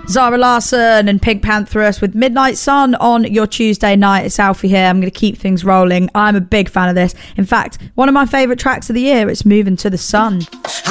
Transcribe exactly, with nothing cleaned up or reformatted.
Zara Larsson and Pink Pantheress with Midnight Sun on your Tuesday night. It's Alfie here. I'm going to keep things rolling. I'm a big fan of this. In fact, one of my favourite tracks of the year. It's Moving to the Sun.